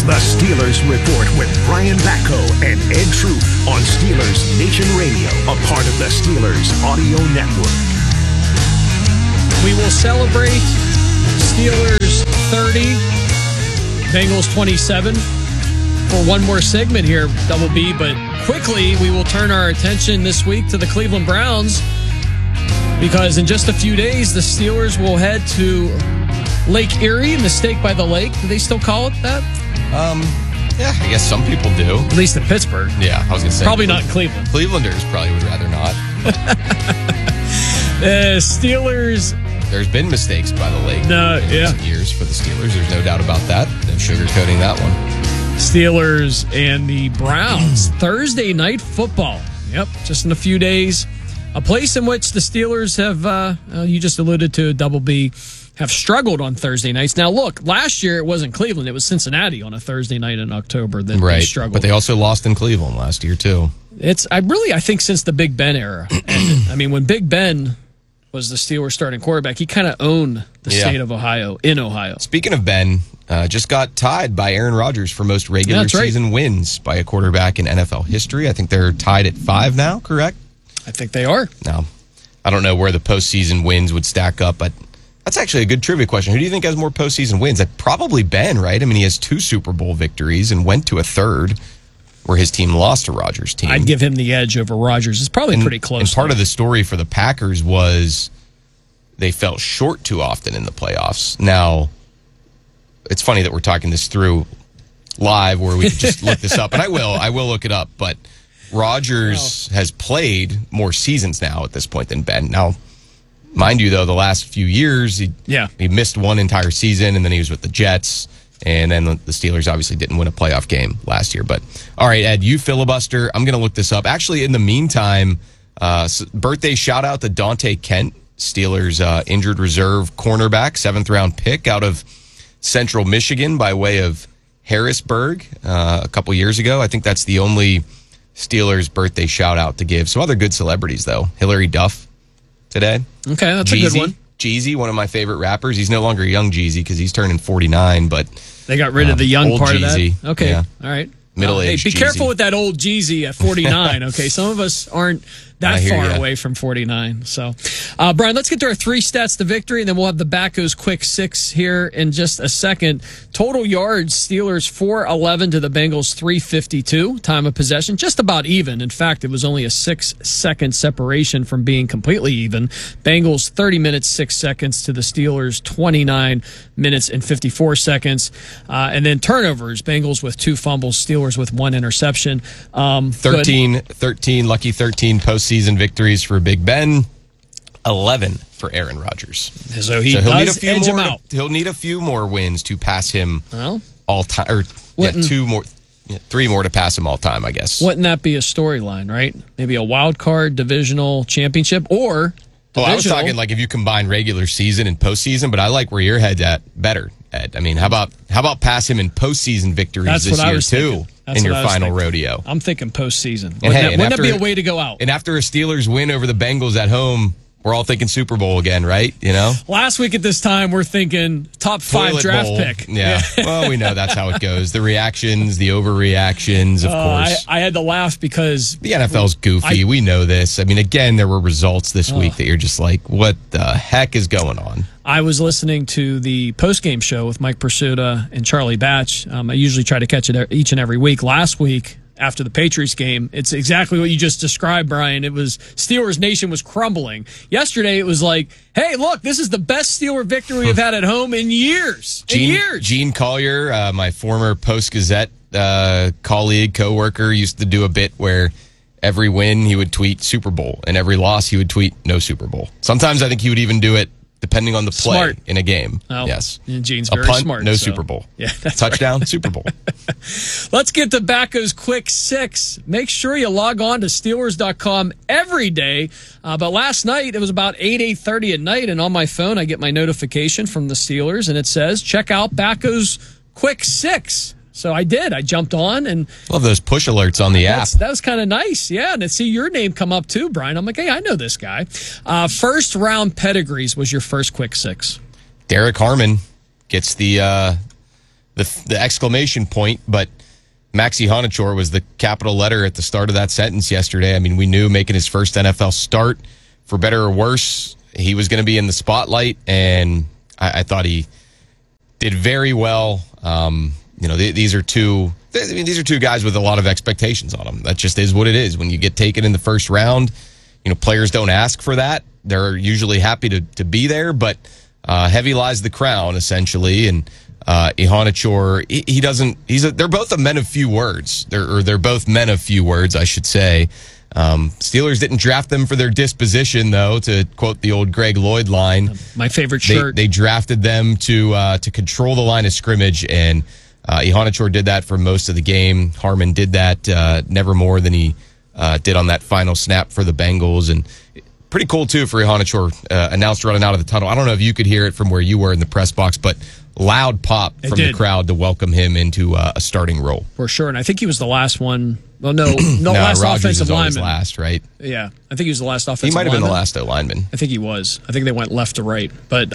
The Steelers Report with Brian Batko and Ed Troop on Steelers Nation Radio, a part of the Steelers Audio Network. We will celebrate Steelers 30, Bengals 27 for one more segment here, Double B. But quickly, we will turn our attention this week to the Cleveland Browns because in just a few days, the Steelers will head to Lake Erie and the Steak by the Lake. Do they still call it that? Yeah, I guess some people do. At least in Pittsburgh. Yeah, I was going to say. Probably not in Cleveland. Clevelanders probably would rather not. Steelers. There's been mistakes by the lake in recent years for the Steelers. There's no doubt about that. No sugarcoating that one. Steelers and the Browns. Thursday night football. Yep, just in a few days. A place in which the Steelers have, you just alluded to, Double B, have struggled on Thursday nights. Now, look, last year it wasn't Cleveland. It was Cincinnati on a Thursday night in October that they struggled. But they also lost in Cleveland last year, too. I think since the Big Ben era ended. I mean, when Big Ben was the Steelers starting quarterback, he kind of owned the state of Ohio, in Ohio. Speaking of Ben, just got tied by Aaron Rodgers for most regular season wins by a quarterback in NFL history. I think they're tied at 5 now, correct? I think they are. Now, I don't know where the postseason wins would stack up, but that's actually a good trivia question. Who do you think has more postseason wins? Probably Ben, right? I mean, he has 2 Super Bowl victories and went to a third where his team lost to Rodgers' team. I'd give him the edge over Rodgers. It's probably pretty close. And part of the story for the Packers was they fell short too often in the playoffs. Now, it's funny that we're talking this through live where we could just look this up. And I will look it up. But Rodgers has played more seasons now at this point than Ben. Now, mind you, though, the last few years, he missed one entire season, and then he was with the Jets, and then the Steelers obviously didn't win a playoff game last year. But, all right, Ed, you filibuster. I'm going to look this up. Actually, in the meantime, birthday shout-out to Dante Kent, Steelers injured reserve cornerback, 7th-round pick out of Central Michigan by way of Harrisburg a couple years ago. I think that's the only Steelers birthday shout-out to give. Some other good celebrities, though. Hillary Duff today. Okay, that's a good one. Jeezy, one of my favorite rappers. He's no longer young Jeezy because he's turning 49, but they got rid of the young part Jeezy. Of that. Okay, all right. Middle-aged Hey, be Jeezy. careful with that old Jeezy at 49, okay? Some of us aren't that far away from 49. So, Brian, let's get to our 3 stats to victory, and then we'll have the Batko's quick 6 here in just a second. Total yards, Steelers 411 to the Bengals 352. Time of possession, just about even. In fact, it was only a 6-second separation from being completely even. Bengals 30 minutes, 6 seconds to the Steelers 29 minutes and 54 seconds. And then turnovers, Bengals with 2 fumbles, Steelers with 1 interception. 13, lucky 13 postseason victories for Big Ben, 11 for Aaron Rodgers. So he'll need a few edge more. Him out. He'll need a few more wins to pass him all time, or 3 more to pass him all time, I guess. Wouldn't that be a storyline, right? Maybe a wild card, divisional championship, or divisional. I was talking like if you combine regular season and postseason, but I like where your head's at better, Ed. I mean, how about pass him in postseason victories this year too? In your final rodeo. I'm thinking postseason. Wouldn't that be a way to go out? And after a Steelers win over the Bengals at home, we're all thinking Super Bowl again, right? You know? Last week at this time, we're thinking top 5 Toilet draft bowl. pick. Yeah. Well, we know that's how it goes. The reactions, the overreactions, of course. I had to laugh because the NFL's goofy. We know this. I mean, again, there were results this week that you're just like, what the heck is going on? I was listening to the postgame show with Mike Pursuta and Charlie Batch. I usually try to catch it each and every week. Last week, after the Patriots game, it's exactly what you just described, Brian. It was Steelers Nation was crumbling. Yesterday, it was like, hey, look, this is the best Steeler victory we've had at home in years. Gene Collier, my former Post-Gazette colleague, coworker, used to do a bit where every win he would tweet Super Bowl, and every loss he would tweet no Super Bowl. Sometimes I think he would even do it depending on the play in a game. Oh, yes. Gene's a very punt, smart. no Super Bowl. Yeah, that's touchdown, right. Super Bowl. Let's get to Batko's quick 6. Make sure you log on to Steelers.com every day. But last night, it was about 8:30 at night, and on my phone, I get my notification from the Steelers, and it says, check out Batko's quick 6. So I did. I jumped on and love those push alerts on the app. That was kind of nice. Yeah. And to see your name come up too, Brian. I'm like, hey, I know this guy. First round pedigrees was your first quick 6. Derek Harmon gets the the exclamation point, but Maxi Honachor was the capital letter at the start of that sentence yesterday. I mean, we knew making his first NFL start, for better or worse, he was going to be in the spotlight, and I thought he did very well. These are two guys with a lot of expectations on them. That just is what it is. When you get taken in the first round, players don't ask for that. They're usually happy to be there, but heavy lies the crown, essentially, and Honachor, he doesn't. They're both a men of few words. They're both men of few words, I should say. Steelers didn't draft them for their disposition, though. To quote the old Greg Lloyd line, my favorite shirt. They drafted them to control the line of scrimmage, and Honachor did that for most of the game. Harmon did that never more than he did on that final snap for the Bengals, and pretty cool too for Honachor. Announced running out of the tunnel. I don't know if you could hear it from where you were in the press box, but loud pop from the crowd to welcome him into a starting role. For sure, and I think he was the last one. Well, no, last Rogers offensive lineman. Last, right? Yeah, I think he was the last offensive lineman. He might have been the last lineman. I think he was. I think they went left to right. But,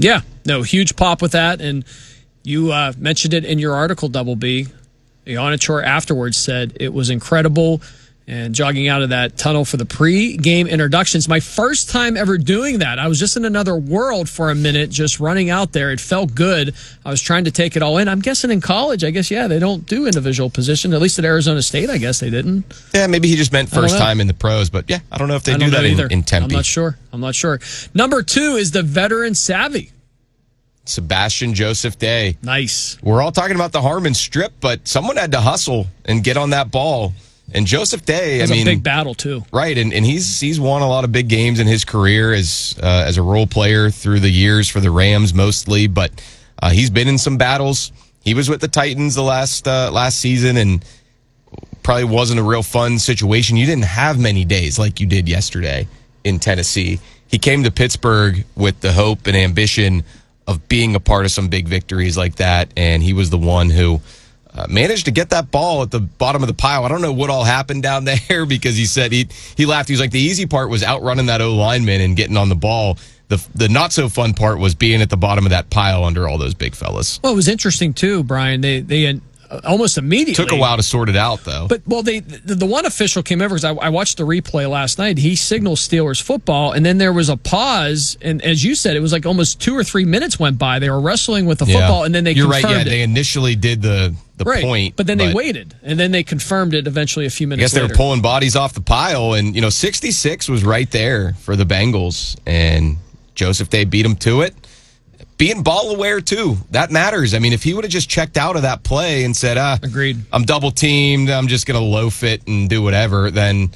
huge pop with that. And you mentioned it in your article, Double B. Honachor afterwards said it was incredible. And jogging out of that tunnel for the pre-game introductions. My first time ever doing that. I was just in another world for a minute, just running out there. It felt good. I was trying to take it all in. I'm guessing in college, they don't do individual position. At least at Arizona State, I guess they didn't. Yeah, maybe he just meant first time in the pros. But yeah, I don't know if they do that in Tempe. I'm not sure. Number 2 is the veteran savvy. Sebastian Joseph Day. Nice. We're all talking about the Harmon strip, but someone had to hustle and get on that ball. And Joseph Day, a big battle too, right? And he's won a lot of big games in his career as a role player through the years for the Rams mostly. But he's been in some battles. He was with the Titans the last season, and probably wasn't a real fun situation. You didn't have many days like you did yesterday in Tennessee. He came to Pittsburgh with the hope and ambition of being a part of some big victories like that, and he was the one who managed to get that ball at the bottom of the pile. I don't know what all happened down there, because he said he laughed. He was like, the easy part was outrunning that O-lineman and getting on the ball. The not so fun part was being at the bottom of that pile under all those big fellas. Well, it was interesting too, Brian. They almost immediately took a while to sort it out, though. But the one official came over, because I watched the replay last night. He signaled Steelers football, and then there was a pause, and as you said, it was like almost 2 or 3 minutes went by. They were wrestling with the football, and then they confirmed right. Yeah, it. They initially did the point, but then they waited, and then they confirmed it eventually a few minutes later. I guess they were pulling bodies off the pile, and 66 was right there for the Bengals, and Joseph Day beat them to it. Being ball aware too, that matters. I mean, if he would have just checked out of that play and said, agreed, I'm double teamed, I'm just going to loaf it and do whatever, then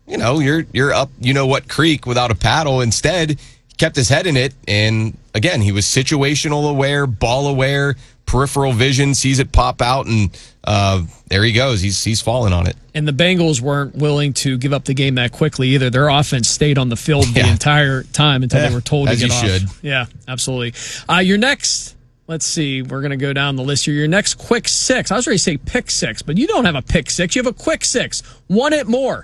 you're up what creek without a paddle. Instead, he kept his head in it, and again, he was situational aware, ball aware, peripheral vision, sees it pop out, and there he goes. He's falling on it. And the Bengals weren't willing to give up the game that quickly either. Their offense stayed on the field the entire time until they were told to get off. Should. Yeah, absolutely. Your next, let's see, we're going to go down the list here. Your next quick six. I was ready to say pick six, but you don't have a pick six. You have a quick six. Want it more.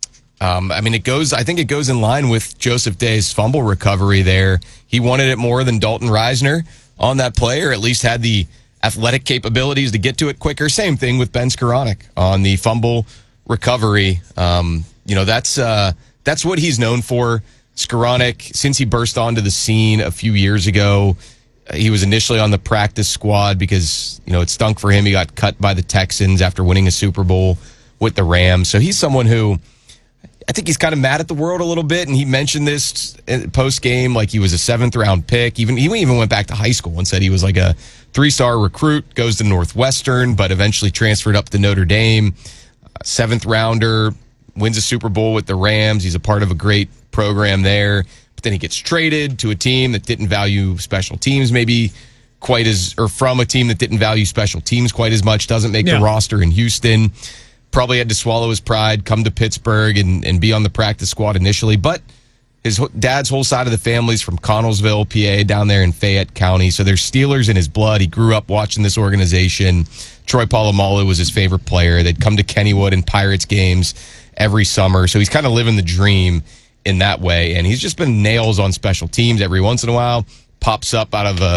I think it goes in line with Joseph Day's fumble recovery there. He wanted it more than Dalton Reisner on that play, or at least had the athletic capabilities to get to it quicker. Same thing with Ben Skoranek on the fumble recovery. That's what he's known for. Skoranek, since he burst onto the scene a few years ago, he was initially on the practice squad because, it stunk for him. He got cut by the Texans after winning a Super Bowl with the Rams. So he's someone who, I think he's kind of mad at the world a little bit, and he mentioned this post-game like he was a 7th-round pick. He even went back to high school and said he was like a 3-star recruit, goes to Northwestern, but eventually transferred up to Notre Dame. 7th-rounder, wins a Super Bowl with the Rams. He's a part of a great program there. But then he gets traded to a team that didn't value special teams maybe quite as, or from a team that didn't value special teams quite as much, doesn't make the roster in Houston. Probably had to swallow his pride, come to Pittsburgh and be on the practice squad initially. But his dad's whole side of the family's from Connellsville, PA, down there in Fayette County. So there's Steelers in his blood. He grew up watching this organization. Troy Polamalu was his favorite player. They'd come to Kennywood and Pirates games every summer. So he's kind of living the dream in that way. And he's just been nails on special teams. Every once in a while, pops up out of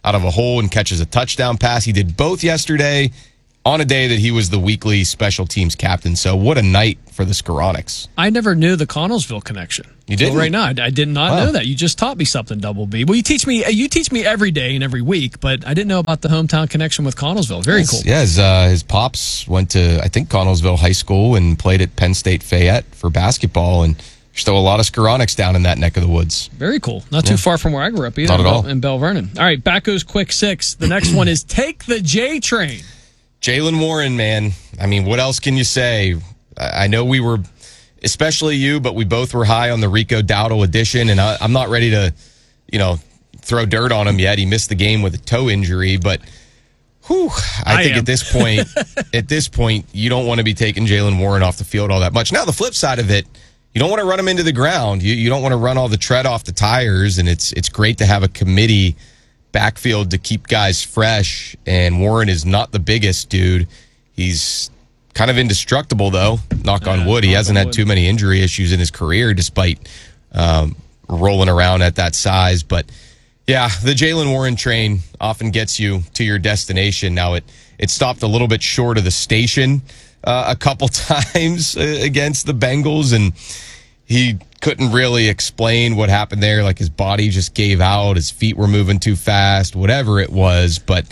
out of a hole and catches a touchdown pass. He did both yesterday on a day that he was the weekly special teams captain. So what a night for the Skoronix. I never knew the Connellsville connection. You didn't? Right now, I did not know that. You just taught me something, Double B. Well, you teach me every day and every week, but I didn't know about the hometown connection with Connellsville. Very cool. Yeah, his pops went to, I think, Connellsville High School and played at Penn State Fayette for basketball, and there's still a lot of Skoronix down in that neck of the woods. Very cool. Not too far from where I grew up either. Not at all. In Bell Vernon. All right, back goes quick 6. The next one is Take the J Train. Jaylen Warren, man. I mean, what else can you say? I know we were, especially you, but we both were high on the Rico Dowdle edition, and I'm not ready to, throw dirt on him yet. He missed the game with a toe injury, but I think at this point, you don't want to be taking Jaylen Warren off the field all that much. Now, the flip side of it, you don't want to run him into the ground. You don't want to run all the tread off the tires, and it's great to have a committee backfield to keep guys fresh, and Warren is not the biggest dude. He's kind of indestructible, though. Knock on wood. He hasn't had too many injury issues in his career, despite rolling around at that size. But yeah, the Jaylen Warren train often gets you to your destination. Now it stopped a little bit short of the station a couple times against the Bengals, and he couldn't really explain what happened there. Like his body just gave out, his feet were moving too fast, whatever it was. But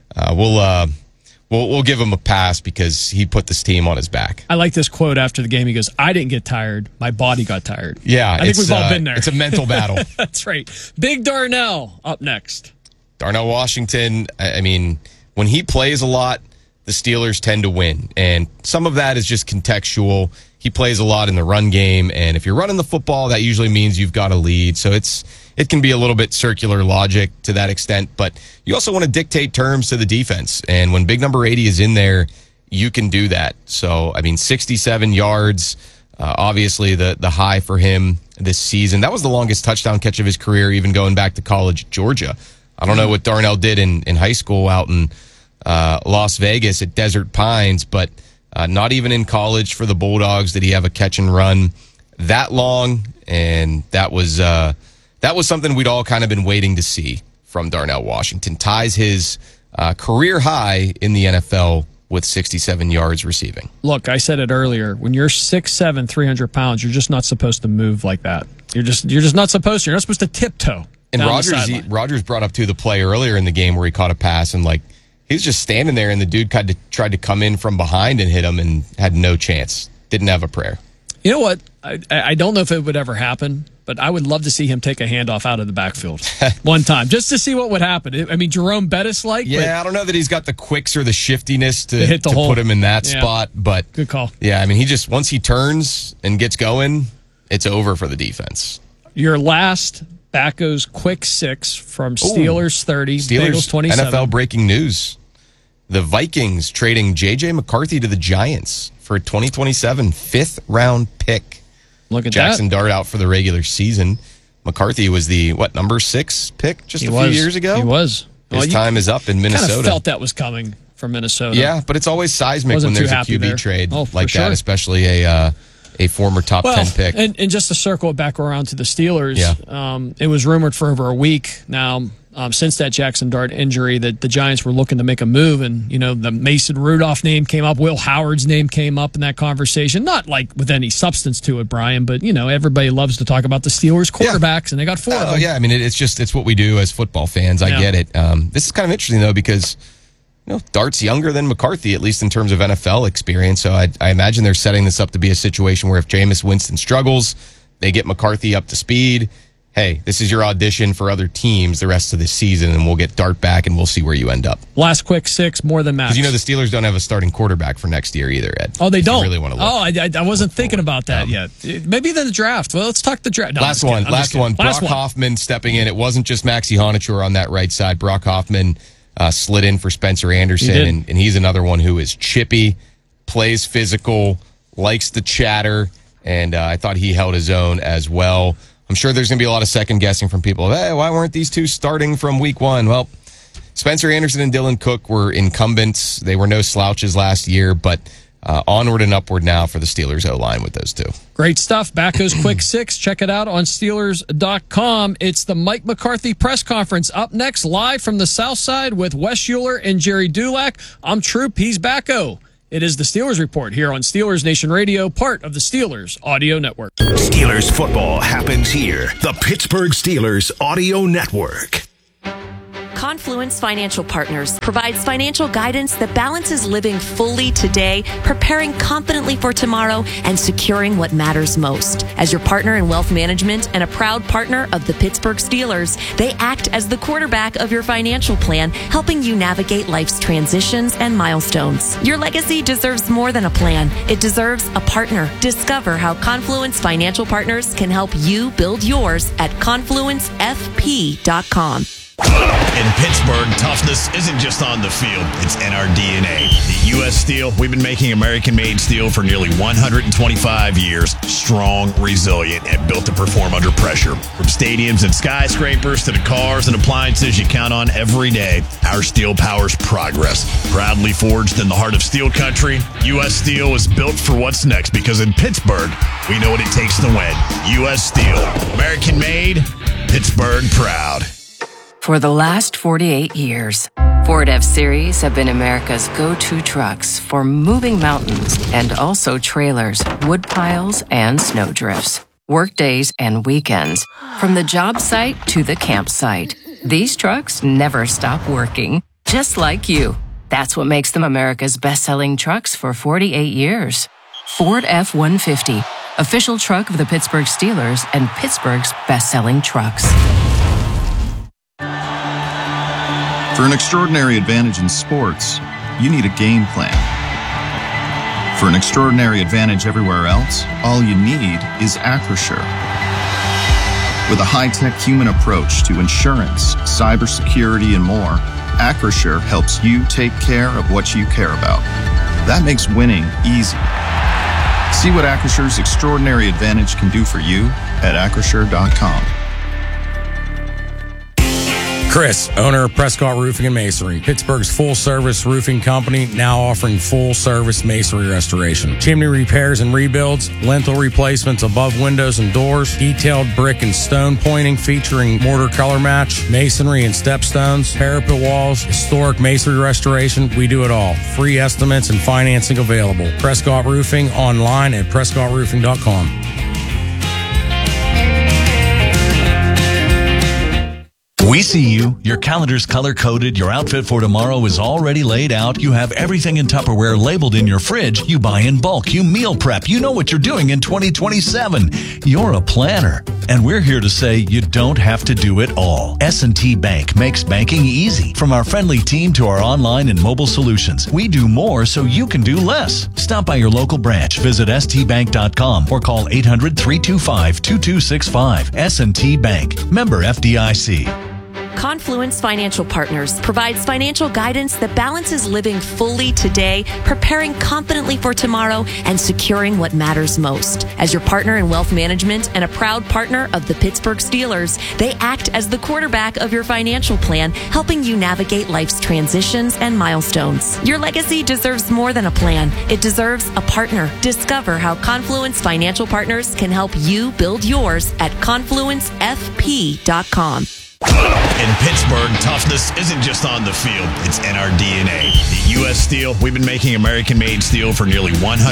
we'll give him a pass because he put this team on his back. I like this quote after the game. He goes, "I didn't get tired. My body got tired." Yeah, I think we've all been there. It's a mental battle. That's right. Big Darnell up next. Darnell Washington, I mean, when he plays a lot, the Steelers tend to win. And some of that is just contextual. He plays a lot in the run game, and if you're running the football, that usually means you've got a lead. So it can be a little bit circular logic to that extent, but you also want to dictate terms to the defense. And when big number 80 is in there, you can do that. So, I mean, 67 yards, obviously the high for him this season. That was the longest touchdown catch of his career, even going back to college at Georgia. I don't know what Darnell did in high school out in Las Vegas at Desert Pines, but not even in college for the Bulldogs did he have a catch and run that long, and that was something we'd all kind of been waiting to see from Darnell Washington. Ties his career high in the NFL with 67 yards receiving. Look, I said it earlier. When you're 6'7", 300 pounds, you're just not supposed to move like that. You're just not supposed to. You're not supposed to tiptoe. And Rodgers brought up the play earlier in the game where he caught a pass, and he was just standing there, and the dude tried to come in from behind and hit him and had no chance. Didn't have a prayer. You know what? I don't know if it would ever happen, but I would love to see him take a handoff out of the backfield one time, just to see what would happen. I mean, Jerome Bettis-like. Yeah, I don't know that he's got the quicks or the shiftiness to put him in that spot, but good call. Yeah, I mean, once he turns and gets going, it's over for the defense. Your last back goes quick 6 from Steelers 30, Bengals 27. NFL breaking news. The Vikings trading J.J. McCarthy to the Giants for a 2027 fifth-round pick. Look at Jackson Dart out for the regular season. McCarthy was the, number 6 pick just a few years ago? He was. His time is up in Minnesota. Kind of felt that was coming from Minnesota. Yeah, but it's always seismic when there's a QB trade like that, especially a former top 10 pick. And just to circle it back around to the Steelers, it was rumored for over a week now, since that Jackson Dart injury, that the Giants were looking to make a move, and the Mason Rudolph name came up, Will Howard's name came up in that conversation, not like with any substance to it, Brian, but everybody loves to talk about the Steelers quarterbacks, and they got 4 of them. Yeah, I mean it's what we do as football fans. I get it. This is kind of interesting though, because Dart's younger than McCarthy, at least in terms of NFL experience. So I imagine they're setting this up to be a situation where if Jameis Winston struggles, they get McCarthy up to speed. Hey, this is your audition for other teams the rest of this season, and we'll get Dart back, and we'll see where you end up. Last quick 6, more than max. Because the Steelers don't have a starting quarterback for next year either, Ed. Oh, they don't? Really want to look. I wasn't thinking about that yet. Maybe the draft. Well, let's talk the draft. No, last one. Brock Hoffman stepping in. It wasn't just Maxie Honachur on that right side. Brock Hoffman slid in for Spencer Anderson, and he's another one who is chippy, plays physical, likes to chatter, and I thought he held his own as well. I'm sure there's going to be a lot of second guessing from people. Hey, why weren't these two starting from week 1? Well, Spencer Anderson and Dylan Cook were incumbents. They were no slouches last year, but onward and upward now for the Steelers O-line with those two. Great stuff. Backo's Quick Six. Check it out on Steelers.com. It's the Mike McCarthy press conference. Up next, live from the South Side with Wes Euler and Jerry Dulac. I'm Troop. He's Backo. It is the Steelers Report here on Steelers Nation Radio, part of the Steelers Audio Network. Steelers football happens here. The Pittsburgh Steelers Audio Network. Confluence Financial Partners provides financial guidance that balances living fully today, preparing confidently for tomorrow, and securing what matters most. As your partner in wealth management and a proud partner of the Pittsburgh Steelers, they act as the quarterback of your financial plan, helping you navigate life's transitions and milestones. Your legacy deserves more than a plan. It deserves a partner. Discover how Confluence Financial Partners can help you build yours at confluencefp.com. In Pittsburgh, toughness isn't just on the field, it's in our DNA. At U.S. Steel, we've been making American-made steel for nearly 125 years. Strong, resilient, and built to perform under pressure. From stadiums and skyscrapers to the cars and appliances you count on every day, our steel powers progress. Proudly forged in the heart of steel country, U.S. Steel is built for what's next because in Pittsburgh, we know what it takes to win. U.S. Steel, American-made, Pittsburgh proud. For the last 48 years, Ford F-Series have been America's go-to trucks for moving mountains and also trailers, wood piles, and snow drifts. Workdays and weekends, from the job site to the campsite. These trucks never stop working, just like you. That's what makes them America's best-selling trucks for 48 years. Ford F-150, official truck of the Pittsburgh Steelers and Pittsburgh's best-selling trucks. For an extraordinary advantage in sports, you need a game plan. For an extraordinary advantage everywhere else, all you need is Acrisure. With a high-tech human approach to insurance, cybersecurity, and more, Acrisure helps you take care of what you care about. That makes winning easy. See what Acrisure's extraordinary advantage can do for you at Acrisure.com. Chris, owner of Prescott Roofing and Masonry, Pittsburgh's full-service roofing company, now offering full-service masonry restoration, chimney repairs and rebuilds, lintel replacements above windows and doors, detailed brick and stone pointing featuring mortar color match, masonry and stepstones, parapet walls, historic masonry restoration. We do it all. Free estimates and financing available. Prescott Roofing online at prescottroofing.com. We see you. Your calendar's color-coded. Your outfit for tomorrow is already laid out. You have everything in Tupperware labeled in your fridge. You buy in bulk. You meal prep. You know what you're doing in 2027. You're a planner. And we're here to say you don't have to do it all. S&T Bank makes banking easy. From our friendly team to our online and mobile solutions, we do more so you can do less. Stop by your local branch. Visit stbank.com or call 800-325-2265. S&T Bank. Member FDIC. Confluence Financial Partners provides financial guidance that balances living fully today, preparing confidently for tomorrow, and securing what matters most. As your partner in wealth management and a proud partner of the Pittsburgh Steelers, they act as the quarterback of your financial plan, helping you navigate life's transitions and milestones. Your legacy deserves more than a plan. It deserves a partner. Discover how Confluence Financial Partners can help you build yours at confluencefp.com. In Pittsburgh, toughness isn't just on the field, it's in our DNA. At U.S. Steel, we've been making American-made steel for nearly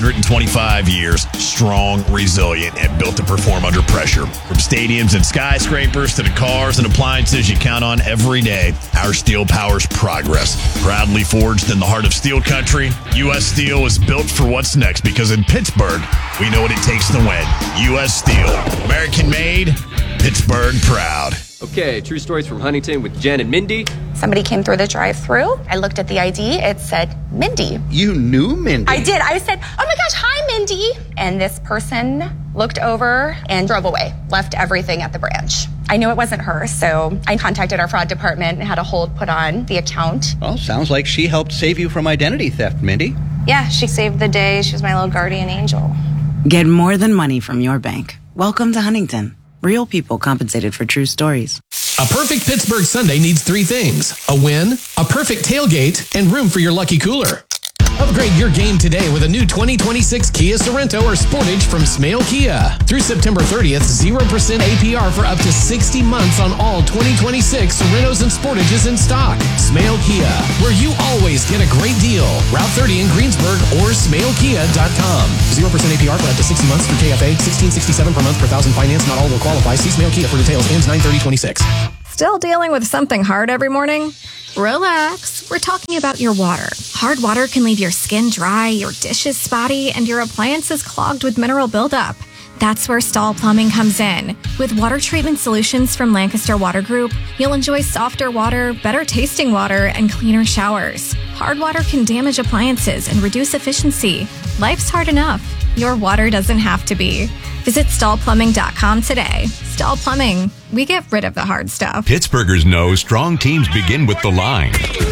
125 years. Strong, resilient, and built to perform under pressure. From stadiums and skyscrapers to the cars and appliances you count on every day, our steel powers progress. Proudly forged in the heart of steel country, U.S. Steel is built for what's next because in Pittsburgh, we know what it takes to win. U.S. Steel, American-made, Pittsburgh proud. Okay, true stories from Huntington with Jen and Mindy. Somebody came through the drive-thru. I looked at the ID. It said Mindy. You knew Mindy? I did. I said, oh my gosh, hi, Mindy. And this person looked over and drove away, left everything at the branch. I knew it wasn't her, so I contacted our fraud department and had a hold put on the account. Well, sounds like she helped save you from identity theft, Mindy. Yeah, she saved the day. She was my little guardian angel. Get more than money from your bank. Welcome to Huntington. Real people compensated for true stories. A perfect Pittsburgh Sunday needs three things: a win, a perfect tailgate, and room for your lucky cooler. Upgrade your game today with a new 2026 Kia Sorento or Sportage from Smale Kia. Through September 30th, 0% APR for up to 60 months on all 2026 Sorentos and Sportages in stock. Smale Kia, where you always get a great deal. Route 30 in Greensburg or smalekia.com. 0% APR for up to 60 months through KFA. $16.67 per month per thousand finance. Not all will qualify. See Smale Kia for details. Ends 9/30/26. Still dealing with something hard every morning? Relax. We're talking about your water. Hard water can leave your skin dry, your dishes spotty, and your appliances clogged with mineral buildup. That's where Stahl Plumbing comes in. With water treatment solutions from Lancaster Water Group, you'll enjoy softer water, better tasting water, and cleaner showers. Hard water can damage appliances and reduce efficiency. Life's hard enough. Your water doesn't have to be. Visit StahlPlumbing.com today. Stahl Plumbing. We get rid of the hard stuff. Pittsburghers know strong teams begin with the line.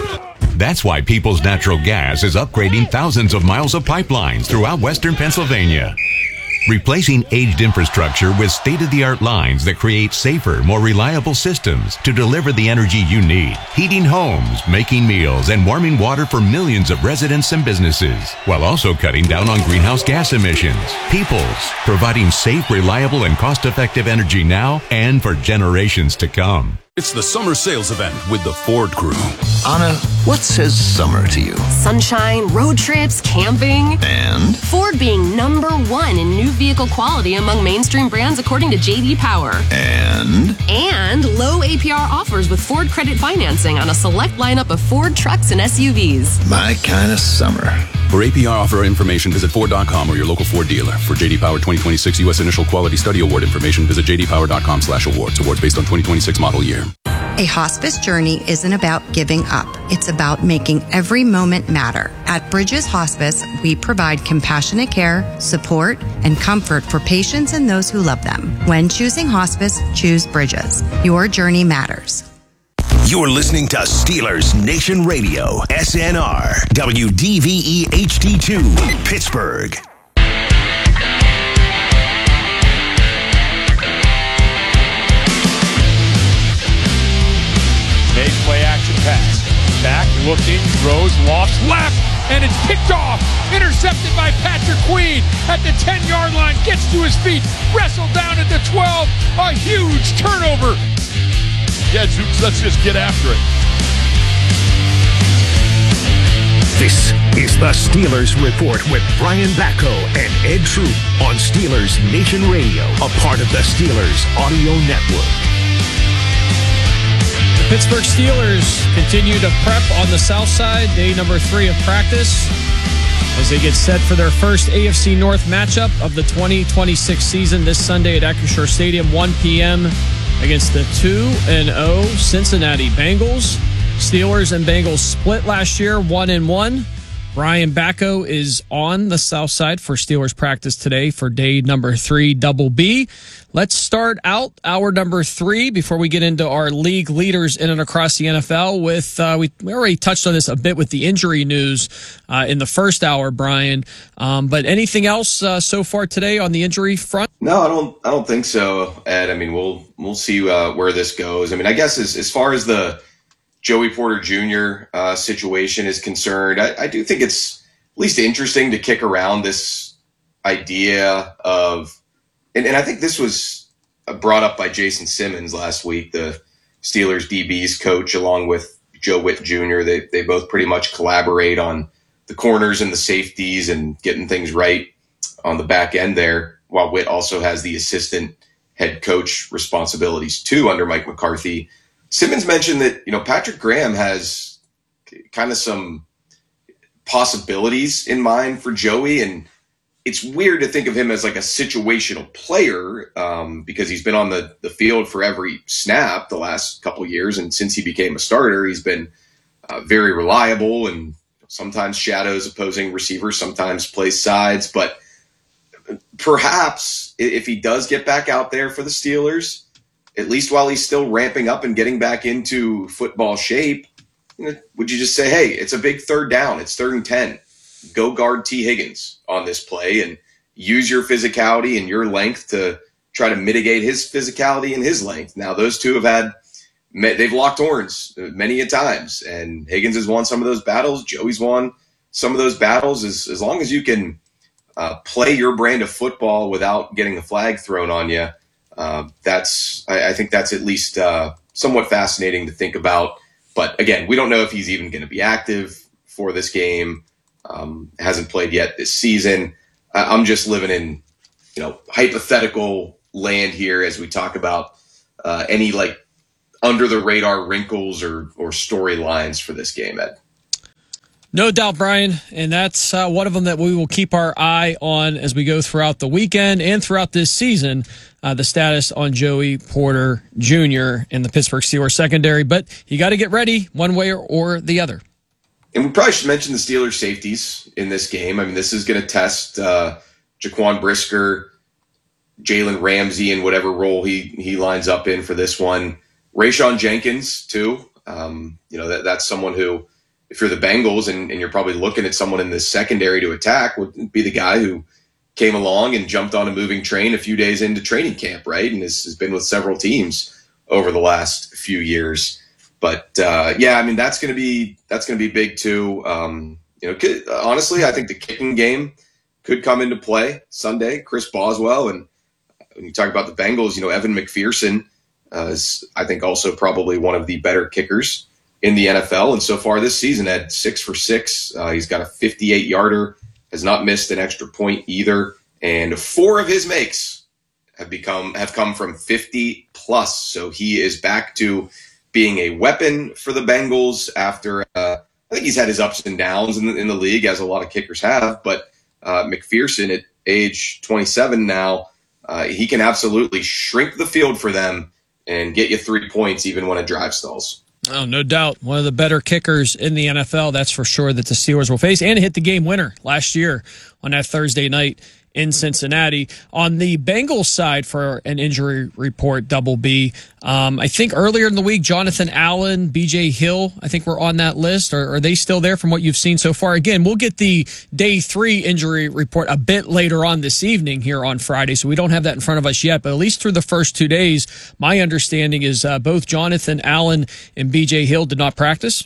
That's why Peoples Natural Gas is upgrading thousands of miles of pipelines throughout western Pennsylvania. Replacing aged infrastructure with state-of-the-art lines that create safer, more reliable systems to deliver the energy you need. Heating homes, making meals, and warming water for millions of residents and businesses, while also cutting down on greenhouse gas emissions. Peoples, providing safe, reliable, and cost-effective energy now and for generations to come. It's the summer sales event with the Ford Crew. Anna, what says summer to you? Sunshine, road trips, camping. And? Ford being #1 in new vehicle quality among mainstream brands according to J.D. Power. And? And low APR offers with Ford credit financing on a select lineup of Ford trucks and SUVs. My kind of summer. For APR offer information, visit Ford.com or your local Ford dealer. For J.D. Power 2026 U.S. Initial Quality Study Award information, visit jdpower.com/awards. Awards based on 2026 model year. A hospice journey isn't about giving up. It's about making every moment matter. At Bridges Hospice, we provide compassionate care, support, and comfort for patients and those who love them. When choosing hospice, choose Bridges. Your journey matters. You're listening to Steelers Nation Radio, SNR, WDVE HD2, Pittsburgh. Made play action pass. Back, looking, throws, lofts, left, and it's picked off. Intercepted by Patrick Queen at the 10-yard line. Gets to his feet. Wrestled down at the 12. A huge turnover. Yeah, Zooks, let's just get after it. This is the Steelers Report with Brian Bacco and Ed Troop on Steelers Nation Radio, a part of the Steelers Audio Network. The Pittsburgh Steelers continue to prep on the south side, day number 3 of practice, as they get set for their first AFC North matchup of the 2026 season this Sunday at Acrisure Stadium, 1 p.m. against the 2-0 Cincinnati Bengals. Steelers and Bengals split last year, 1-1. Brian Bacco is on the south side for Steelers practice today for day number 3, Double B. Let's start out hour number 3 before we get into our league leaders in and across the NFL with, we already touched on this a bit with the injury news in the first hour, Brian. But anything else so far today on the injury front? No, I don't think so, Ed. I mean, we'll see where this goes. I mean, I guess as far as the Joey Porter Jr. Situation is concerned, I do think it's at least interesting to kick around this idea of, and I think this was brought up by Jason Simmons last week, the Steelers DB's coach, along with Joe Witt Jr. They both pretty much collaborate on the corners and the safeties and getting things right on the back end there, while Witt also has the assistant head coach responsibilities too under Mike McCarthy. Simmons mentioned that, Patrick Graham has kind of some possibilities in mind for Joey, and it's weird to think of him as like a situational player because he's been on the field for every snap the last couple of years, and since he became a starter, he's been very reliable and sometimes shadows opposing receivers, sometimes plays sides. But perhaps if he does get back out there for the Steelers, at least while he's still ramping up and getting back into football shape, would you just say, hey, it's a big third down, it's 3rd and 10, go guard T. Higgins on this play and use your physicality and your length to try to mitigate his physicality and his length. Now, those two they've locked horns many a times, and Higgins has won some of those battles. Joey's won some of those battles, as long as you can play your brand of football without getting the flag thrown on you. I think that's at least somewhat fascinating to think about. But again, we don't know if he's even going to be active for this game. Hasn't played yet this season. I'm just living in, hypothetical land here as we talk about any like under the radar wrinkles or storylines for this game, Ed. No doubt, Brian, and that's one of them that we will keep our eye on as we go throughout the weekend and throughout this season, the status on Joey Porter Jr. in the Pittsburgh Steelers secondary. But you got to get ready one way or the other. And we probably should mention the Steelers safeties in this game. I mean, this is going to test Jaquan Brisker, Jalen Ramsey in whatever role he lines up in for this one. Rayshon Jenkins, too. That's someone who, if you're the Bengals and you're probably looking at someone in this secondary to attack, would be the guy who came along and jumped on a moving train a few days into training camp, right? And has been with several teams over the last few years. But that's going to be big too. Honestly, I think the kicking game could come into play Sunday. Chris Boswell, and when you talk about the Bengals, Evan McPherson is, I think, also probably one of the better kickers in the NFL. And so far this season, had 6 for 6. He's got a 58-yarder, has not missed an extra point either. And 4 of his makes have come from 50 plus. So he is back to being a weapon for the Bengals after I think he's had his ups and downs in the league, as a lot of kickers have. But McPherson at age 27 now, he can absolutely shrink the field for them and get you 3 points even when a drive stalls. Oh, no doubt. One of the better kickers in the NFL, that's for sure, that the Steelers will face, and hit the game winner last year on that Thursday night in Cincinnati. On the Bengals side for an injury report, Double B, I think earlier in the week, Jonathan Allen, B.J. Hill, I think were on that list. Are they still there from what you've seen so far? Again, we'll get the day 3 injury report a bit later on this evening here on Friday, so we don't have that in front of us yet. But at least through the first 2 days, my understanding is both Jonathan Allen and B.J. Hill did not practice.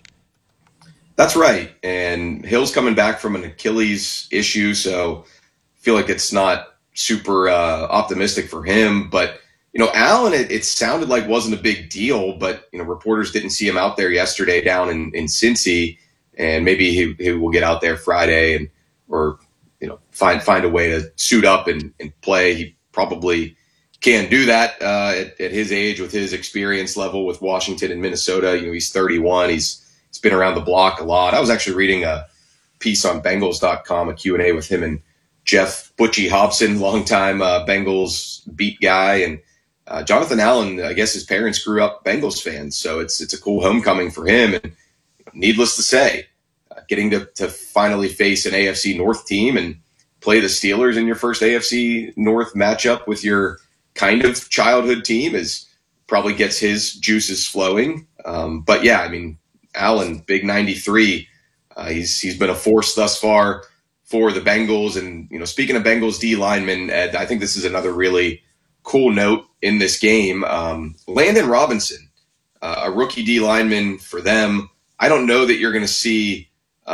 That's right. And Hill's coming back from an Achilles issue, so feel like it's not super optimistic for him. But Allen, it sounded like wasn't a big deal, but reporters didn't see him out there yesterday down in Cincy, and maybe he will get out there Friday or find a way to suit up and play. He probably can do that at his age with his experience level with Washington and Minnesota. He's 31. He's been around the block a lot. I was actually reading a piece on Bengals.com, a Q&A with him and Jeff Butchie Hobson, longtime Bengals beat guy, and Jonathan Allen. I guess his parents grew up Bengals fans, so it's a cool homecoming for him. And needless to say, getting to finally face an AFC North team and play the Steelers in your first AFC North matchup with your kind of childhood team probably gets his juices flowing. But yeah, I mean, Allen, big 93. He's been a force thus far for the Bengals. And, speaking of Bengals D linemen, Ed, I think this is another really cool note in this game. Landon Robinson, a rookie D lineman for them. I don't know that you're going to see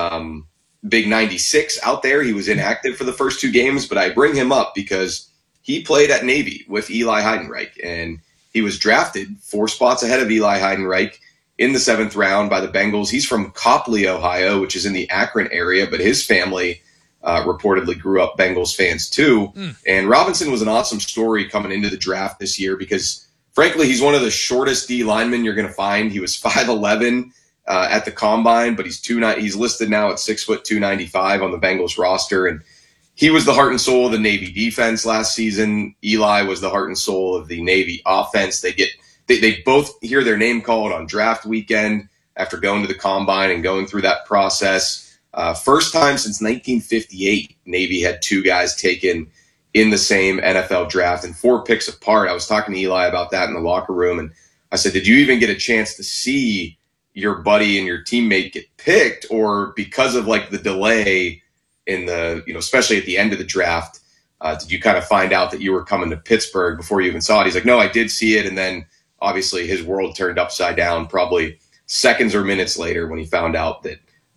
big 96 out there. He was inactive for the first 2 games, but I bring him up because he played at Navy with Eli Heidenreich, and he was drafted 4 spots ahead of Eli Heidenreich in the 7th round by the Bengals. He's from Copley, Ohio, which is in the Akron area, but his family reportedly grew up Bengals fans too. And Robinson was an awesome story coming into the draft this year because, frankly, he's one of the shortest D linemen you're going to find. He was 5'11" at the combine, but he's listed now at 6 foot 295 on the Bengals roster. And he was the heart and soul of the Navy defense last season. Eli was the heart and soul of the Navy offense. They both hear their name called on draft weekend after going to the combine and going through that process. First time since 1958, Navy had 2 guys taken in the same NFL draft and 4 picks apart. I was talking to Eli about that in the locker room, and I said, did you even get a chance to see your buddy and your teammate get picked, or because of like the delay in the, especially at the end of the draft, did you kind of find out that you were coming to Pittsburgh before you even saw it? He's like, no, I did see it. And then obviously his world turned upside down probably seconds or minutes later when he found out that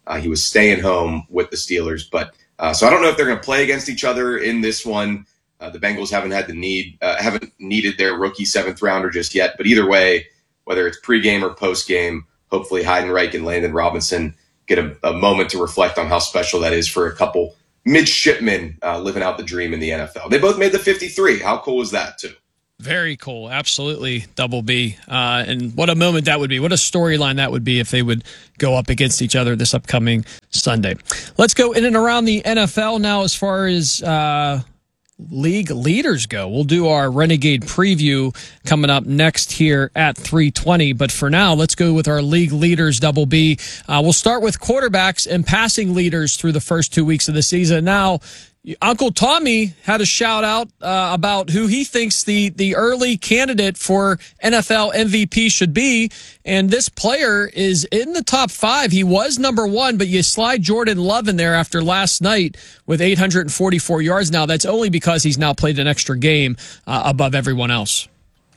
He was staying home with the Steelers. But so I don't know if they're going to play against each other in this one. The Bengals haven't needed their rookie 7th rounder just yet. But either way, whether it's pregame or postgame, hopefully Heidenreich and Landon Robinson get a moment to reflect on how special that is for a couple midshipmen living out the dream in the NFL. They both made the 53. How cool is that, too? Very cool. Absolutely. Double B. And what a moment that would be. What a storyline that would be if they would go up against each other this upcoming Sunday. Let's go in and around the NFL now as far as league leaders go. We'll do our Renegade preview coming up next here at 3:20. But for now, let's go with our league leaders, Double B. We'll start with quarterbacks and passing leaders through the first 2 weeks of the season. Now, Uncle Tommy had a shout out about who he thinks the early candidate for NFL MVP should be. And this player is in the top 5. He was number 1, but you slide Jordan Love in there after last night with 844 yards. Now, that's only because he's now played an extra game above everyone else.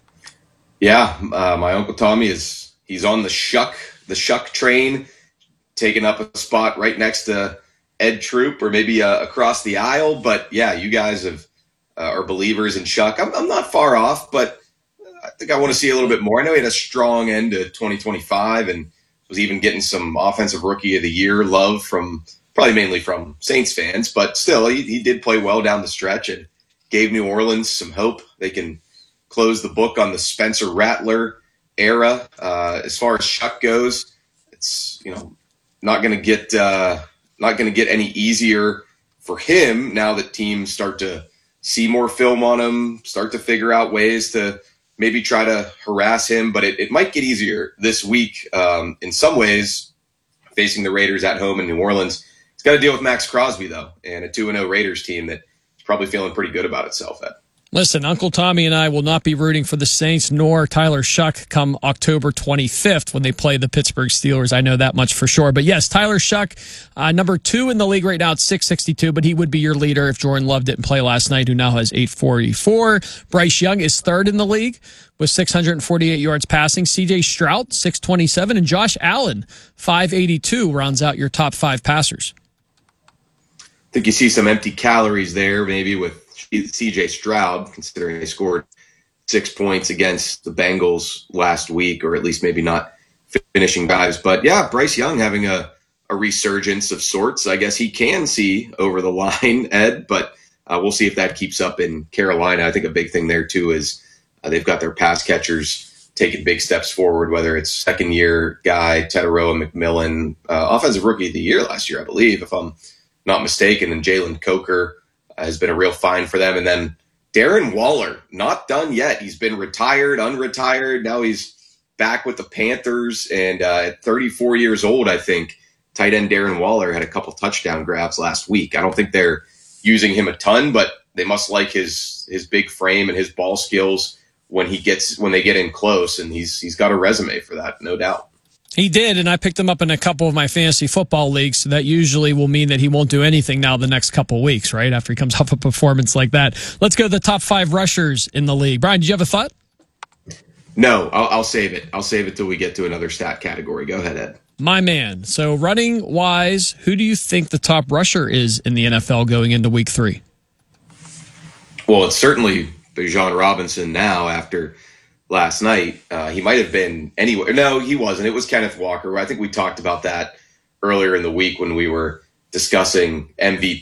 Yeah, my Uncle Tommy he's on the Shuck train, taking up a spot right next to Ed Troop, or maybe across the aisle. But yeah, you guys are believers in Shuck. I'm not far off, but I think I want to see a little bit more. I know he had a strong end to 2025 and was even getting some offensive rookie of the year love probably mainly from Saints fans, but still he did play well down the stretch and gave New Orleans some hope. They can close the book on the Spencer Rattler era. As far as Shuck goes, it's not going to get any easier for him now that teams start to see more film on him, start to figure out ways to maybe try to harass him. But it might get easier this week in some ways, facing the Raiders at home in New Orleans. He's got to deal with Max Crosby, though, and a 2-0 Raiders team that is probably feeling pretty good about itself, Ed. Listen, Uncle Tommy and I will not be rooting for the Saints nor Tyler Shuck come October 25th when they play the Pittsburgh Steelers. I know that much for sure. But yes, Tyler Shuck, number 2 in the league right now at 662, but he would be your leader if Jordan Love didn't play last night, who now has 844. Bryce Young is 3rd in the league with 648 yards passing. C.J. Stroud, 627, and Josh Allen, 582, rounds out your top 5 passers. I think you see some empty calories there, maybe with C.J. Stroud, considering they scored 6 points against the Bengals last week, or at least maybe not finishing drives. But yeah, Bryce Young having a resurgence of sorts. I guess he can see over the line, Ed, but we'll see if that keeps up in Carolina. I think a big thing there, too, is they've got their pass catchers taking big steps forward, whether it's second-year guy, Teteroa McMillan, offensive rookie of the year last year, I believe, if I'm not mistaken, and Jalen Coker has been a real find for them. And then Darren Waller, not done yet. He's been retired, unretired. Now he's back with the Panthers. And at 34 years old, I think, tight end Darren Waller had a couple touchdown grabs last week. I don't think they're using him a ton, but they must like his big frame and his ball skills when they get in close. And he's got a resume for that, no doubt. He did, and I picked him up in a couple of my fantasy football leagues, so that usually will mean that he won't do anything now the next couple of weeks, right, after he comes off a performance like that. Let's go to the top 5 rushers in the league. Brian, did you have a thought? No, I'll save it. I'll save it till we get to another stat category. Go ahead, Ed. My man. So running-wise, who do you think the top rusher is in the NFL going into Week 3? Well, it's certainly Bijan Robinson now after last night. He might have been anywhere. No, he wasn't. It was Kenneth Walker. I think we talked about that earlier in the week when we were discussing early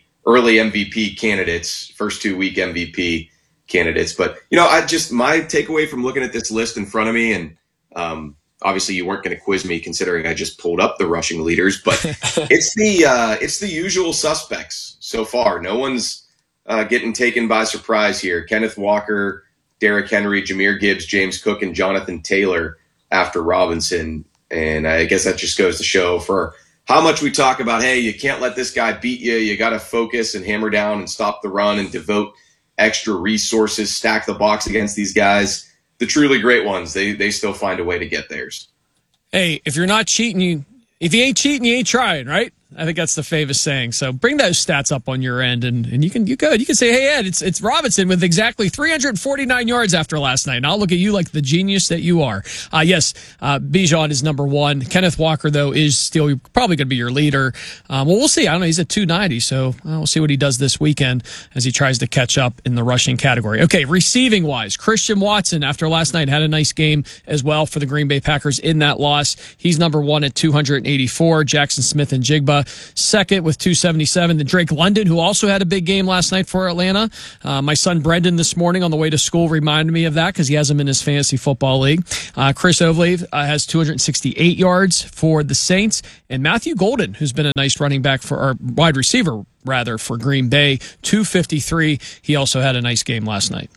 MVP candidates, first 2-week MVP candidates. But, my takeaway from looking at this list in front of me, and obviously you weren't going to quiz me considering I just pulled up the rushing leaders, but it's the usual suspects so far. No one's getting taken by surprise here. Kenneth Walker, Derrick Henry, Jahmyr Gibbs, James Cook, and Jonathan Taylor after Robinson. And I guess that just goes to show for how much we talk about, hey, you can't let this guy beat you. You got to focus and hammer down and stop the run and devote extra resources, stack the box against these guys. The truly great ones, they still find a way to get theirs. Hey, if you're not cheating, if you ain't cheating, you ain't trying, right? I think that's the famous saying. So bring those stats up on your end, and you can say, hey, Ed, it's Robinson with exactly 349 yards after last night. And I'll look at you like the genius that you are. Yes, Bijan is number one. Kenneth Walker, though, is still probably going to be your leader. Well, we'll see. I don't know. He's at 290, so we'll see what he does this weekend as he tries to catch up in the rushing category. Okay, receiving-wise, Christian Watson, after last night, had a nice game as well for the Green Bay Packers in that loss. He's number one at 284. Jackson Smith and Jigba second with 277. Then Drake London, who also had a big game last night for Atlanta. My son Brendan this morning on the way to school reminded me of that because he has him in his fantasy football league. Chris Olave has 268 yards for the Saints. And Matthew Golden, who's been a nice running back for our wide receiver, rather, for Green Bay, 253. He also had a nice game last night.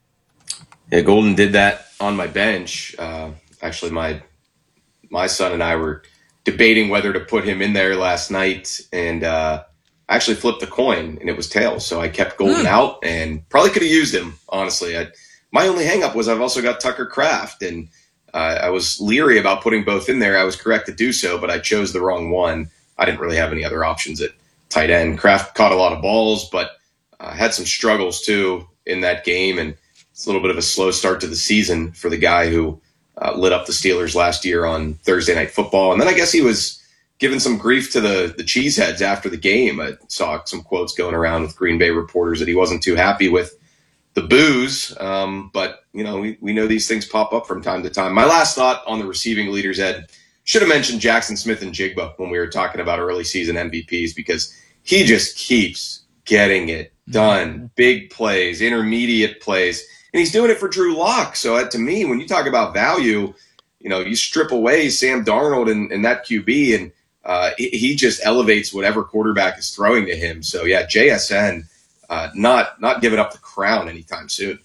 Yeah, Golden did that on my bench. Actually, my son and I were debating whether to put him in there last night, and I actually flipped the coin, and it was tails. So I kept Golden out, and probably could have used him, honestly. My only hang-up was I've also got Tucker Kraft, and I was leery about putting both in there. I was correct to do so, but I chose the wrong one. I didn't really have any other options at tight end. Kraft caught a lot of balls, but had some struggles, too, in that game, and it's a little bit of a slow start to the season for the guy who lit up the Steelers last year on Thursday Night Football. And then I guess he was giving some grief to the cheeseheads after the game. I saw some quotes going around with Green Bay reporters that he wasn't too happy with the boos. But, we know these things pop up from time to time. My last thought on the receiving leaders, Ed, should have mentioned Jackson Smith and Jigba when we were talking about early season MVPs, because he just keeps getting it done. Big plays, intermediate plays. And he's doing it for Drew Lock. So to me, when you talk about value, you strip away Sam Darnold and that QB, and he just elevates whatever quarterback is throwing to him. So yeah, JSN not giving up the crown anytime soon.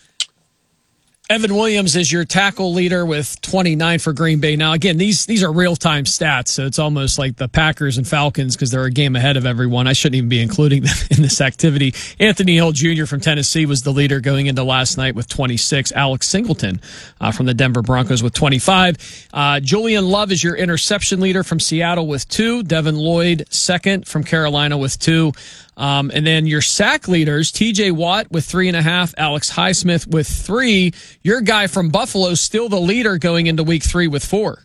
Evan Williams is your tackle leader with 29 for Green Bay. Now, again, these are real-time stats, so it's almost like the Packers and Falcons because they're a game ahead of everyone. I shouldn't even be including them in this activity. Anthony Hill Jr. from Tennessee was the leader going into last night with 26. Alex Singleton from the Denver Broncos with 25. Julian Love is your interception leader from Seattle with 2. Devin Lloyd second from Carolina with 2. And then your sack leaders, TJ Watt with 3.5, Alex Highsmith with 3. Your guy from Buffalo still the leader going into week 3 with 4.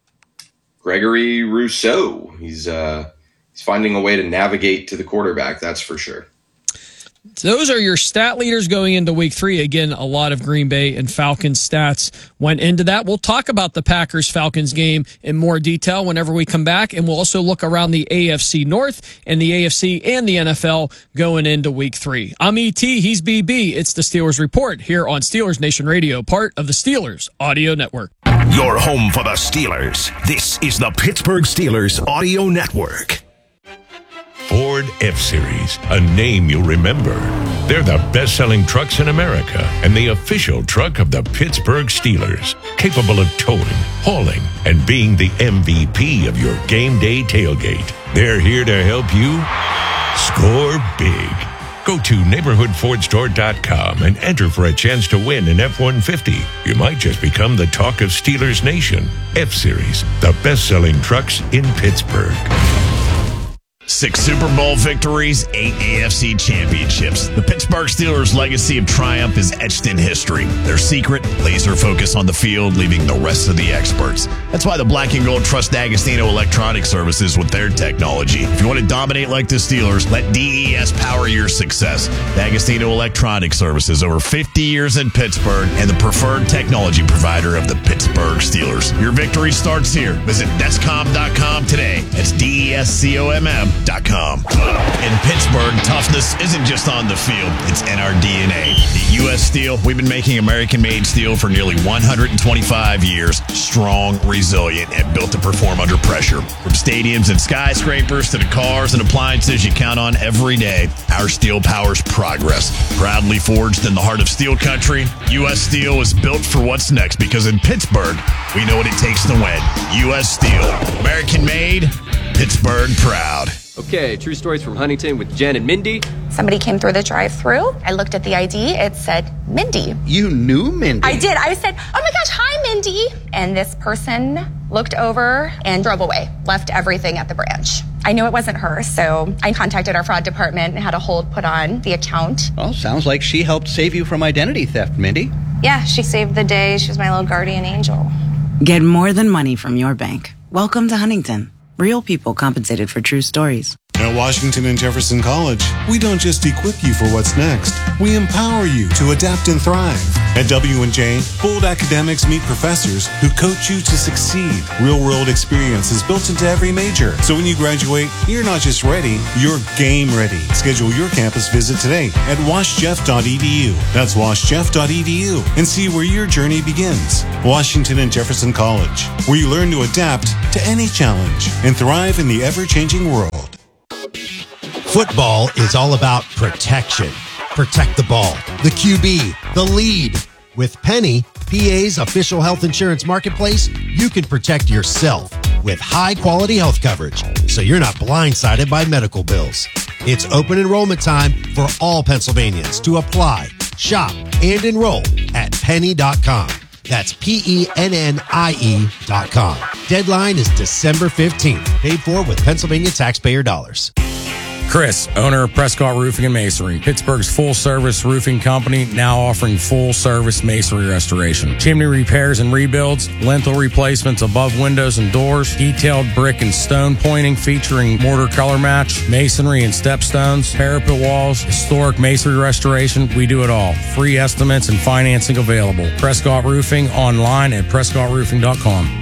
Gregory Rousseau. He's finding a way to navigate to the quarterback, that's for sure. Those are your stat leaders going into week 3. Again, a lot of Green Bay and Falcons stats went into that. We'll talk about the Packers-Falcons game in more detail whenever we come back, and we'll also look around the AFC North and the AFC and the NFL going into week 3. I'm ET, he's BB. It's the Steelers Report here on Steelers Nation Radio, part of the Steelers Audio Network. Your home for the Steelers. This is the Pittsburgh Steelers Audio Network. Ford F-Series, a name you'll remember. They're the best-selling trucks in America and the official truck of the Pittsburgh Steelers, capable of towing, hauling, and being the MVP of your game day tailgate. They're here to help you score big. Go to neighborhoodfordstore.com and enter for a chance to win an F-150. You might just become the talk of Steelers Nation. F-Series, the best-selling trucks in Pittsburgh. 6 Super Bowl victories, 8 AFC championships. The Pittsburgh Steelers' legacy of triumph is etched in history. Their secret, laser focus on the field, leaving the rest of the experts. That's why the Black and Gold trust D'Agostino Electronic Services with their technology. If you want to dominate like the Steelers, let DES power your success. D'Agostino Electronic Services, over 50 years in Pittsburgh, and the preferred technology provider of the Pittsburgh Steelers. Your victory starts here. Visit Descom.com today. That's DESCOMM.com. In Pittsburgh, toughness isn't just on the field, it's in our DNA. At U.S. Steel, we've been making American-made steel for nearly 125 years. Strong, resilient, and built to perform under pressure. From stadiums and skyscrapers to the cars and appliances you count on every day, our steel powers progress. Proudly forged in the heart of steel country, U.S. Steel is built for what's next, because in Pittsburgh, we know what it takes to win. U.S. Steel. American-made, Pittsburgh proud. Okay, true stories from Huntington with Jen and Mindy. Somebody came through the drive-thru. I looked at the ID. It said Mindy. You knew Mindy? I did. I said, oh my gosh, hi, Mindy. And this person looked over and drove away, left everything at the branch. I knew it wasn't her, so I contacted our fraud department and had a hold put on the account. Well, sounds like she helped save you from identity theft, Mindy. Yeah, she saved the day. She was my little guardian angel. Get more than money from your bank. Welcome to Huntington. Real people compensated for true stories. At Washington and Jefferson College, we don't just equip you for what's next. We empower you to adapt and thrive. At W&J, bold academics meet professors who coach you to succeed. Real-world experience is built into every major. So when you graduate, you're not just ready, you're game ready. Schedule your campus visit today at washjeff.edu. That's washjeff.edu and see where your journey begins. Washington and Jefferson College, where you learn to adapt to any challenge and thrive in the ever-changing world. Football is all about protection. Protect the ball, the QB, the lead. With Penny, PA's official health insurance marketplace, you can protect yourself with high-quality health coverage, so you're not blindsided by medical bills. It's open enrollment time for all Pennsylvanians to apply, shop, and enroll at penny.com. That's PENNIE.com. Deadline is December 15th. Paid for with Pennsylvania taxpayer dollars. Chris, owner of Prescott Roofing and Masonry, Pittsburgh's full-service roofing company, now offering full-service masonry restoration. Chimney repairs and rebuilds, lintel replacements above windows and doors, detailed brick and stone pointing featuring mortar color match, masonry and stepstones, parapet walls, historic masonry restoration. We do it all. Free estimates and financing available. Prescott Roofing online at prescottroofing.com.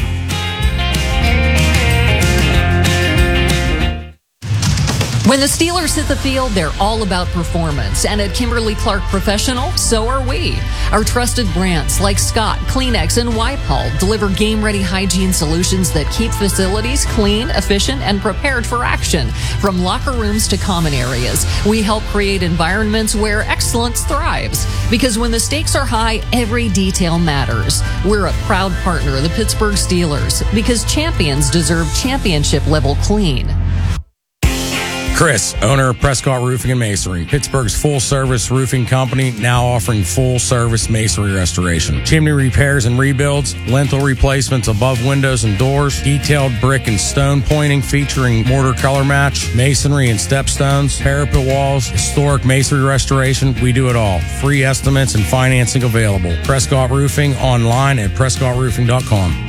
When the Steelers hit the field, they're all about performance. And at Kimberly-Clark Professional, so are we. Our trusted brands like Scott, Kleenex, and Wipe-All deliver game-ready hygiene solutions that keep facilities clean, efficient, and prepared for action. From locker rooms to common areas, we help create environments where excellence thrives. Because when the stakes are high, every detail matters. We're a proud partner of the Pittsburgh Steelers because champions deserve championship-level clean. Chris, owner of Prescott Roofing and Masonry, Pittsburgh's full-service roofing company, now offering full-service masonry restoration. Chimney repairs and rebuilds, lintel replacements above windows and doors, detailed brick and stone pointing featuring mortar color match, masonry and stepstones, parapet walls, historic masonry restoration. We do it all. Free estimates and financing available. Prescott Roofing online at prescottroofing.com.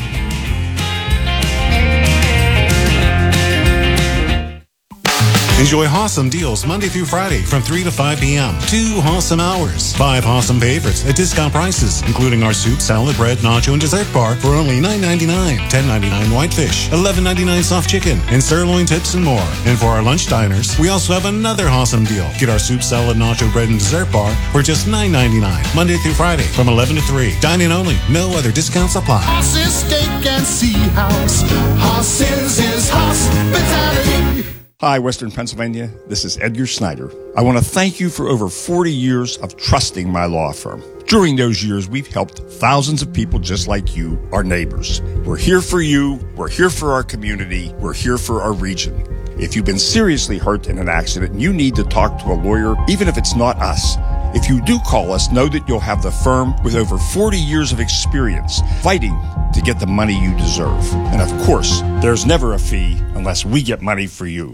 Enjoy awesome deals Monday through Friday from 3 to 5 p.m. 2 awesome hours. 5 awesome favorites at discount prices, including our soup, salad, bread, nacho, and dessert bar for only $9.99, $10.99 whitefish, $11.99 soft chicken, and sirloin tips and more. And for our lunch diners, we also have another awesome deal. Get our soup, salad, nacho, bread, and dessert bar for just $9.99, Monday through Friday from 11 to 3. Dine-in only. No other discounts apply. Horses, steak, and sea house. Horses is hospitality. Hi, Western Pennsylvania. This is Edgar Snyder. I want to thank you for over 40 years of trusting my law firm. During those years, we've helped thousands of people just like you, our neighbors. We're here for you. We're here for our community. We're here for our region. If you've been seriously hurt in an accident and you need to talk to a lawyer, even if it's not us, if you do call us, know that you'll have the firm with over 40 years of experience fighting to get the money you deserve. And of course, there's never a fee unless we get money for you.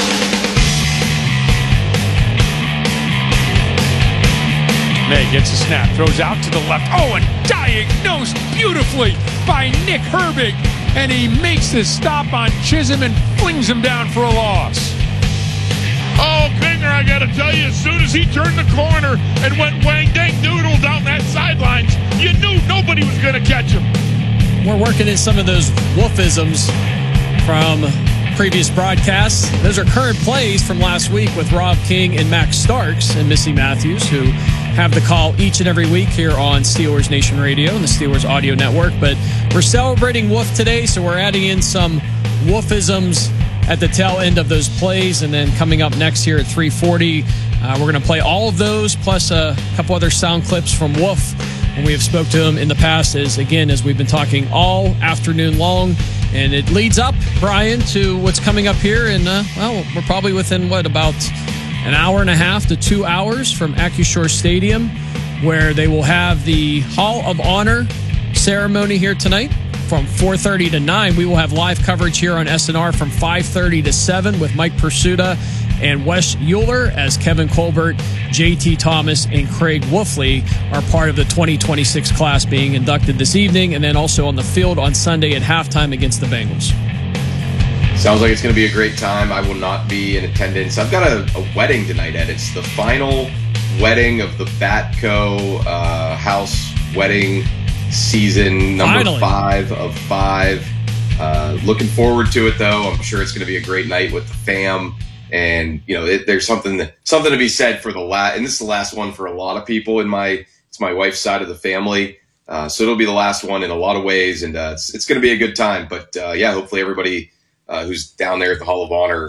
May gets a snap, throws out to the left. Oh, and diagnosed beautifully by Nick Herbig. And he makes the stop on Chisholm and flings him down for a loss. Oh, Klinger, I got to tell you, as soon as he turned the corner and went wang dang doodle down that sidelines, you knew nobody was going to catch him. We're working in some of those Wolfisms from previous broadcasts. Those are current plays from last week with Rob King and Max Starks and Missy Matthews, who have the call each and every week here on Steelers Nation Radio and the Steelers Audio Network. But we're celebrating Wolf today, so we're adding in some Wolfisms at the tail end of those plays. And then coming up next here at 3:40, we're going to play all of those, plus a couple other sound clips from Wolf. And we have spoke to him in the past, as we've been talking all afternoon long. And it leads up, Brian, to what's coming up here. And, we're probably within, about an hour and a half to 2 hours from AccuShore Stadium, where they will have the Hall of Honor ceremony here tonight from 4:30 to 9. We will have live coverage here on SNR from 5:30 to 7 with Mike Pursuta and Wes Euler as Kevin Colbert, JT Thomas, and Craig Wolfley are part of the 2026 class being inducted this evening, and then also on the field on Sunday at halftime against the Bengals. Sounds like it's going to be a great time. I will not be in attendance. I've got a wedding tonight, Ed. It's the final wedding of the Batco house wedding season, number 5 of 5. Looking forward to it, though. I'm sure it's going to be a great night with the fam. And, there's something to be said for and this is the last one for a lot of people it's my wife's side of the family. So it'll be the last one in a lot of ways. And it's going to be a good time. But hopefully everybody who's down there at the Hall of Honor